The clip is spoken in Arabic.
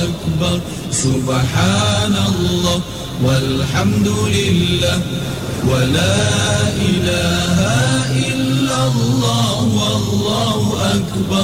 أكبر سبحان الله والحمد لله ولا إله إلا الله والله أكبر